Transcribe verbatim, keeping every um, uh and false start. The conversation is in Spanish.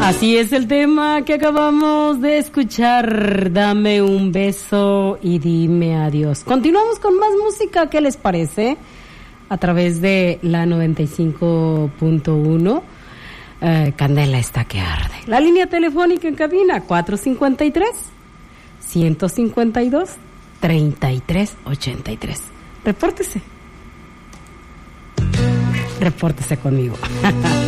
Así es el tema que acabamos de escuchar. Dame un beso y dime adiós. Continuamos con más música, ¿qué les parece? A través de la noventa y cinco punto uno. Eh, Candela está que arde. La línea telefónica en cabina cuatro cinco tres, uno cinco dos, tres tres ocho tres. Repórtese. Repórtese conmigo.